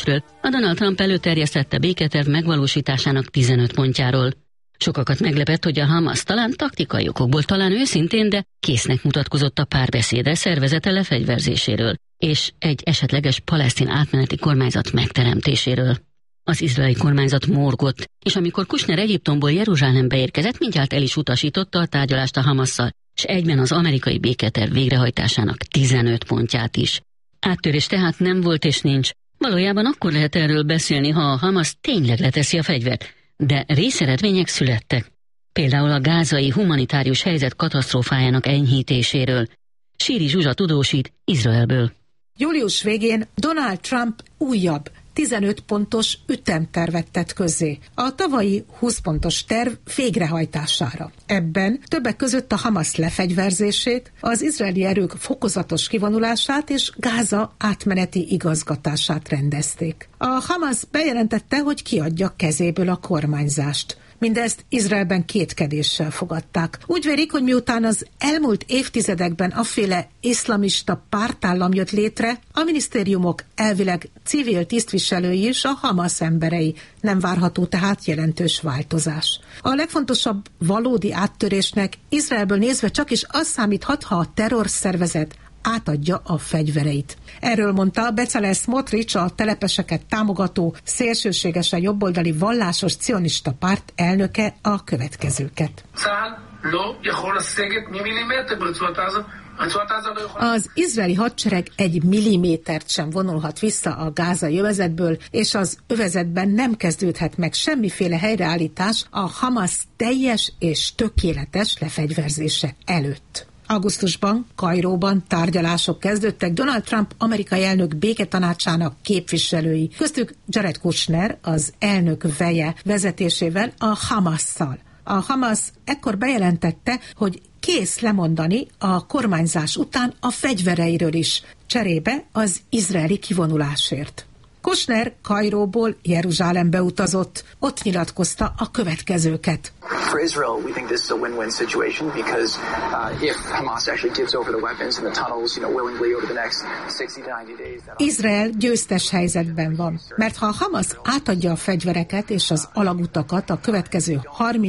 a Donald Trump előterjesztette béketerv megvalósításának 15 pontjáról. Sokakat meglepett, hogy a Hamas talán taktikai okokból, talán őszintén, de késznek mutatkozott a párbeszédre szervezete lefegyverzéséről, és egy esetleges palesztin átmeneti kormányzat megteremtéséről. Az izraeli kormányzat morgott, és amikor Kushner Egyiptomból Jeruzsálembe érkezett, mindjárt el is utasította a tárgyalást a Hamasszal, és egyben az amerikai béketerv végrehajtásának 15 pontját is. Áttörés tehát nem volt és nincs. Valójában akkor lehet erről beszélni, ha a Hamas tényleg leteszi a fegyvert, de részeredmények születtek. Például a gázai humanitárius helyzet katasztrófájának enyhítéséről. Síri Zsuzsa tudósít Izraelből. Július végén Donald Trump újabb 15 pontos ütemtervet tett közzé a tavalyi 20 pontos terv végrehajtására. Ebben többek között a Hamas lefegyverzését, az izraeli erők fokozatos kivonulását és Gáza átmeneti igazgatását rendezték. A Hamas bejelentette, hogy kiadja kezéből a kormányzást. Mindezt Izraelben kétkedéssel fogadták. Úgy vélik, hogy miután az elmúlt évtizedekben afféle iszlamista pártállam jött létre, a minisztériumok elvileg civil tisztviselői is a Hamas emberei. Nem várható tehát jelentős változás. A legfontosabb valódi áttörésnek Izraelből nézve csak is az számíthat, ha a terrorszervezet átadja a fegyvereit. Erről mondta Bezalel Smotrich, a telepeseket támogató, szélsőségesen jobboldali vallásos cionista párt elnöke a következőket. Az izraeli hadsereg egy millimétert sem vonulhat vissza a gázai övezetből, és az övezetben nem kezdődhet meg semmiféle helyreállítás a Hamas teljes és tökéletes lefegyverzése előtt. Augusztusban Kairóban tárgyalások kezdődtek Donald Trump amerikai elnök béketanácsának képviselői, köztük Jared Kushner, az elnök veje vezetésével a Hamasszal. A Hamas ekkor bejelentette, hogy kész lemondani a kormányzás után a fegyvereiről is, cserébe az izraeli kivonulásért. Kushner Kairóból Jeruzsálembe utazott, ott nyilatkozta a következőket. For Israel, we think this is a win-win situation because if Hamas actually gives over the weapons and the tunnels, willingly over the next 60 to 90 days. Izrael győztes helyzetben van, mert ha a Hamas átadja a fegyvereket és az alagutakat a következő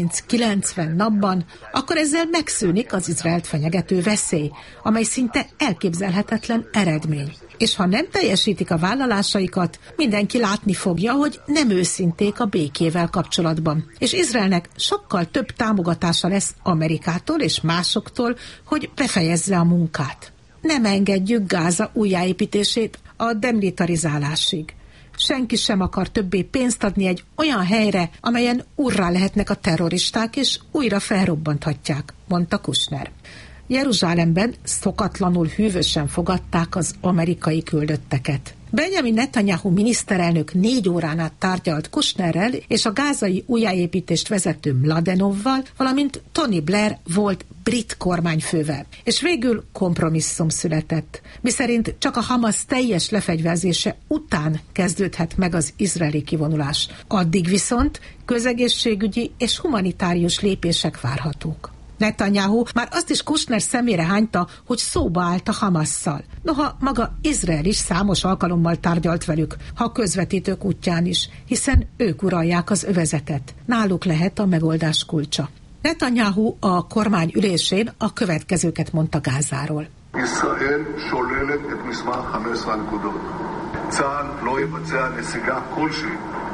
30-90 napban, akkor ezzel megszűnik az Izraelt fenyegető veszély, amely szinte elképzelhetetlen eredmény. És ha nem teljesítik a vállalásaikat, mindenki látni fogja, hogy nem őszinték a békével kapcsolatban. És Izraelnek sokkal több támogatása lesz Amerikától és másoktól, hogy befejezze a munkát. Nem engedjük Gáza újjáépítését a demilitarizálásig. Senki sem akar többé pénzt adni egy olyan helyre, amelyen urrá lehetnek a terroristák, és újra felrobbanthatják, mondta Kushner. Jeruzsálemben szokatlanul hűvösen fogadták az amerikai küldötteket. Benjamin Netanyahu miniszterelnök 4 órán át tárgyalt Kushnerrel és a gázai újjáépítést vezető Mladenovval, valamint Tony Blair volt brit kormányfővel. És végül kompromisszum született, miszerint csak a Hamas teljes lefegyverzése után kezdődhet meg az izraeli kivonulás. Addig viszont közegészségügyi és humanitárius lépések várhatók. Netanyahu már azt is Kushner szemére hányta, hogy szóba állt a Hamasszal. Noha maga Izrael is számos alkalommal tárgyalt velük, ha közvetítők útján is, hiszen ők uralják az övezetet. Náluk lehet a megoldás kulcsa. Netanyahu a kormány ülésén a következőket mondta Gázáról. Izrael solelet et mismach 15 nukudot. Tzahal lo yevacea nesiga kolshi.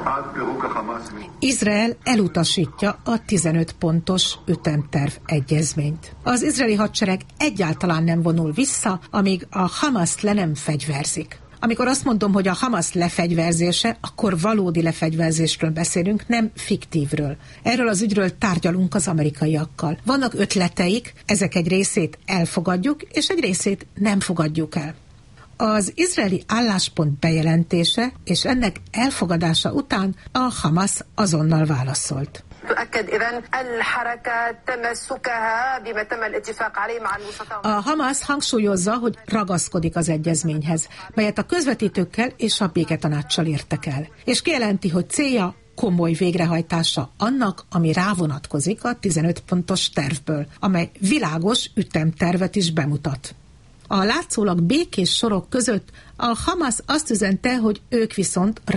Izrael elutasítja a 15 pontos ütemterv egyezményt. Az izraeli hadsereg egyáltalán nem vonul vissza, amíg a Hamaszt le nem fegyverzik. Amikor azt mondom, hogy a Hamas lefegyverzése, akkor valódi lefegyverzésről beszélünk, nem fiktívről. Erről az ügyről tárgyalunk az amerikaiakkal. Vannak ötleteik, ezek egy részét elfogadjuk, és egy részét nem fogadjuk el. Az izraeli álláspont bejelentése és ennek elfogadása után a Hamas azonnal válaszolt. A Hamas hangsúlyozza, hogy ragaszkodik az egyezményhez, melyet a közvetítőkkel és a béketanáccsal értek el, és kijelenti, hogy célja komoly végrehajtása annak, ami rávonatkozik a 15 pontos tervből, amely világos ütemtervet is bemutat. A látszólag békés sorok között a Hamas azt üzente, hogy ők viszont